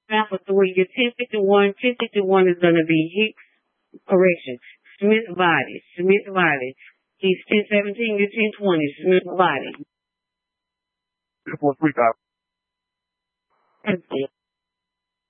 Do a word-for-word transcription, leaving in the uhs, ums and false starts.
Now for three, your ten fifty-one, ten fifty-one is going to be Hicks, correction, Smith Body, Smith Body. He's ten seventeen, you're ten twenty, Smith Body. Four three five. That's it.